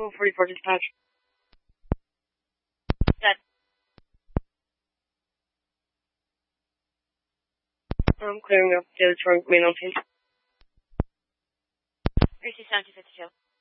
44 dispatch. Set. I'm clearing up the main on scene. Receive 7052.